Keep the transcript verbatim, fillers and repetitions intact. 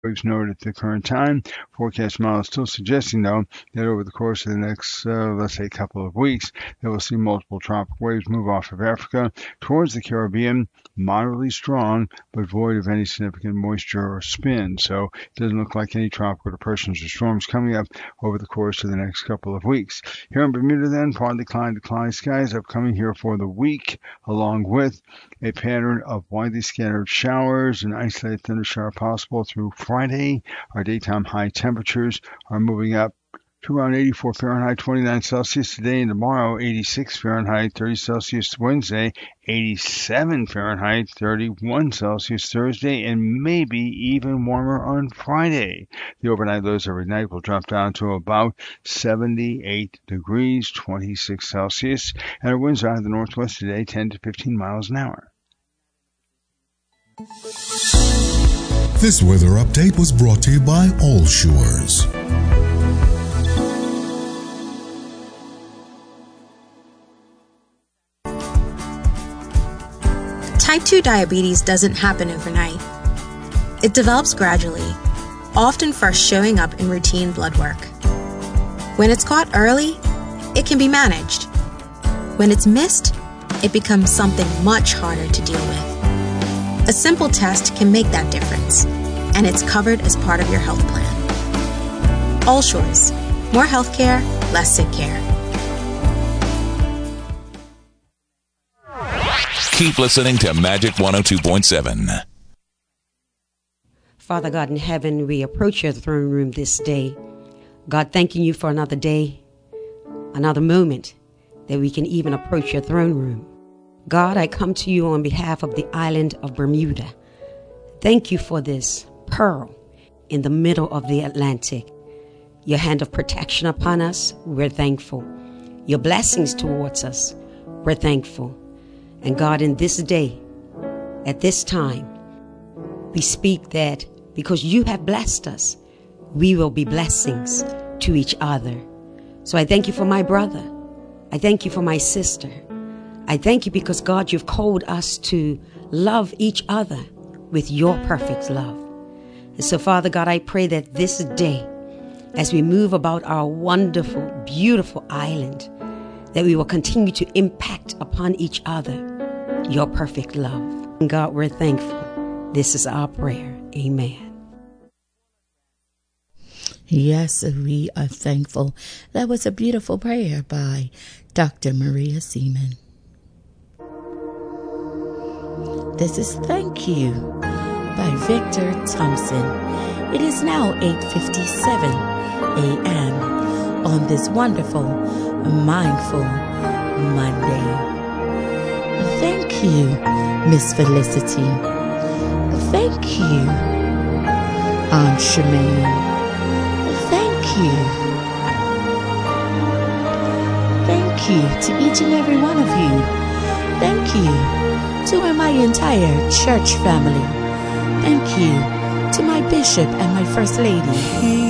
waves noted at the current time. Forecast model is still suggesting, though, that over the course of the next, uh, let's say, couple of weeks, that we'll see multiple tropical waves move off of Africa towards the Caribbean, moderately strong, but void of any significant moisture or spin. So it doesn't look like any tropical depressions or storms coming up over the course of the next couple of weeks. Here in Bermuda, then, partly cloudy to cloudy skies upcoming here for the week, along with a pattern of widely scattered showers and isolated thundershower possible through Friday. Our daytime high temperatures are moving up to around eighty-four Fahrenheit, twenty-nine Celsius today, and tomorrow eighty-six Fahrenheit, thirty Celsius Wednesday, eighty-seven Fahrenheit, thirty-one Celsius Thursday, and maybe even warmer on Friday. The overnight lows every night will drop down to about seventy-eight degrees, twenty-six Celsius, and our winds out of the northwest today, ten to fifteen miles an hour. This weather update was brought to you by All Shores. Type two diabetes doesn't happen overnight. It develops gradually, often first showing up in routine blood work. When it's caught early, it can be managed. When it's missed, it becomes something much harder to deal with. A simple test can make that difference, and it's covered as part of your health plan. All Shores. More healthcare, less sick care. Keep listening to Magic one oh two point seven. Father God in heaven, we approach your throne room this day. God, thanking you for another day, another moment that we can even approach your throne room. God, I come to you on behalf of the island of Bermuda. Thank you for this pearl in the middle of the Atlantic. Your hand of protection upon us, we're thankful. Your blessings towards us, we're thankful. And God, in this day, at this time, we speak that because you have blessed us, we will be blessings to each other. So I thank you for my brother. I thank you for my sister. I thank you because, God, you've called us to love each other with your perfect love. And so, Father God, I pray that this day, as we move about our wonderful, beautiful island, that we will continue to impact upon each other your perfect love. And God, we're thankful. This is our prayer. Amen. Yes, we are thankful. That was a beautiful prayer by Doctor Maria Seaman. This is Thank You by Victor Thompson. It is now eight fifty-seven a.m. on this wonderful, mindful Monday. Thank you, Miss Felicity. Thank you, Aunt Shemaine. Thank you. Thank you to each and every one of you. Thank you to my entire church family. Thank you to my bishop and my first lady.